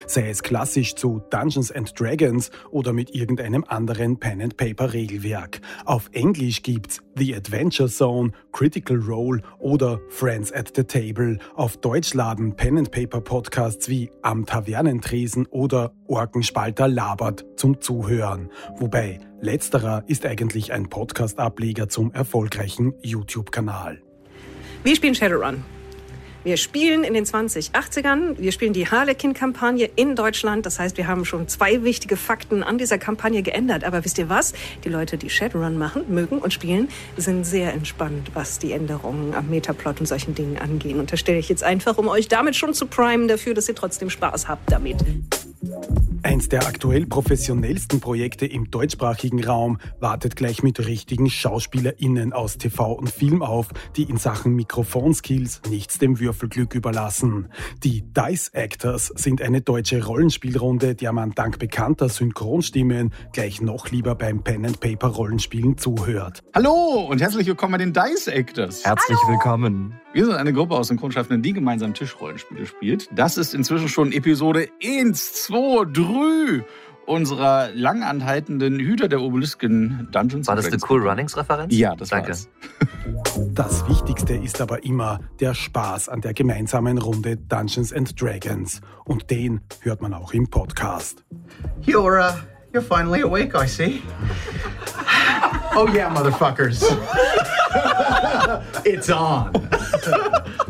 sei es klassisch zu Dungeons & Dragons oder mit irgendeinem anderen Pen-and-Paper-Regelwerk. Auf Englisch gibt's The Adventure Zone, Critical Role oder Friends at the Table. Auf Deutsch laden Pen-and-Paper-Podcasts wie Am Tavernentresen oder Orkenspalter labert zum Zuhören. Wobei letzterer ist eigentlich ein Podcast-Ableger zum erfolgreichen YouTube-Kanal. Wir spielen Shadowrun. Wir spielen in den 2080ern, wir spielen die Harlequin-Kampagne in Deutschland. Das heißt, wir haben schon 2 wichtige Fakten an dieser Kampagne geändert. Aber wisst ihr was? Die Leute, die Shadowrun machen, mögen und spielen, sind sehr entspannt, was die Änderungen am Metaplot und solchen Dingen angehen. Und das stelle ich jetzt einfach, um euch damit schon zu primen dafür, dass ihr trotzdem Spaß habt damit. Eins der aktuell professionellsten Projekte im deutschsprachigen Raum wartet gleich mit richtigen SchauspielerInnen aus TV und Film auf, die in Sachen Mikrofonskills nichts dem Würfelglück überlassen. Die Dice Actors sind eine deutsche Rollenspielrunde, der man dank bekannter Synchronstimmen gleich noch lieber beim Pen-and-Paper-Rollenspielen zuhört. Hallo und herzlich willkommen bei den Dice Actors. Herzlich willkommen. Wir sind eine Gruppe aus Synchronschaffenden, die gemeinsam Tischrollenspiele spielt. Das ist inzwischen schon Episode 1, 2, 3 unserer lang anhaltenden Hüter der Obelisken Dungeons. War das eine Cool Runnings-Referenz? Ja, das Danke. war's. Das Wichtigste ist aber immer der Spaß an der gemeinsamen Runde Dungeons & Dragons. Und den hört man auch im Podcast. You're finally awake, I see. Oh yeah, motherfuckers. It's on.